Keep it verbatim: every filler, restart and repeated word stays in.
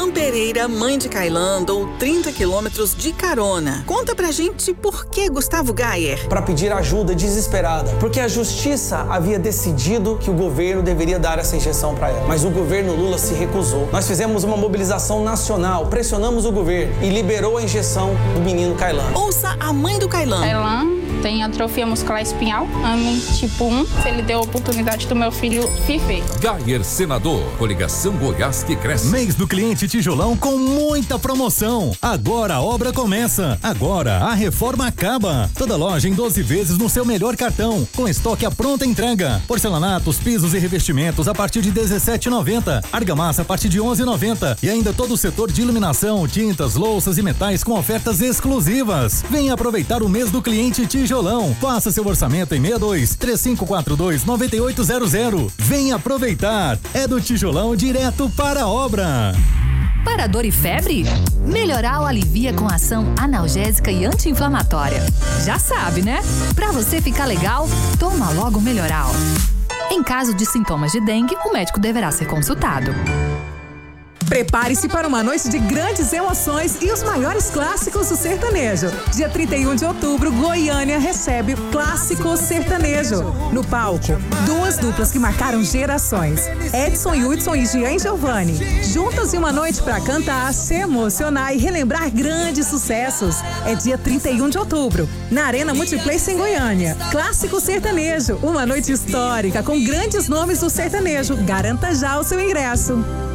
Irmã Pereira, mãe de Kailan, andou trinta quilômetros de carona. Conta pra gente por que Gustavo Gayer. Para pedir ajuda desesperada, porque a justiça havia decidido que o governo deveria dar essa injeção para ela. Mas o governo Lula se recusou. Nós fizemos uma mobilização nacional, pressionamos o governo e liberou a injeção do menino Kailan. Ouça a mãe do Kailan. Kailan tem atrofia muscular espinhal, A M tipo um. Ele deu a oportunidade do meu filho viver. Gayer, senador. Coligação Goiás que cresce. Mês do cliente Tijolão com muita promoção. Agora a obra começa. Agora a reforma acaba. Toda loja em doze vezes no seu melhor cartão. Com estoque à pronta entrega. Porcelanatos, pisos e revestimentos a partir de dezessete reais e noventa centavos. Argamassa a partir de onze reais e noventa centavos. E ainda todo o setor de iluminação, tintas, louças e metais com ofertas exclusivas. Venha aproveitar o mês do cliente Tijolão. Faça seu orçamento em seis dois, três cinco quatro dois, nove oito zero zero. Venha aproveitar. É do Tijolão direto para a obra. Para dor e febre? Melhoral alivia com ação analgésica e anti-inflamatória. Já sabe, né? Pra você ficar legal, toma logo Melhoral. Em caso de sintomas de dengue, o médico deverá ser consultado. Prepare-se para uma noite de grandes emoções e os maiores clássicos do sertanejo. Dia trinta e um de outubro, Goiânia recebe o Clássico Sertanejo. No palco, duas duplas que marcaram gerações. Edson e Hudson e Jean e Giovanni. Juntas em uma noite para cantar, se emocionar e relembrar grandes sucessos. É dia trinta e um de outubro, na Arena Multiplex em Goiânia. Clássico Sertanejo, uma noite histórica com grandes nomes do sertanejo. Garanta já o seu ingresso.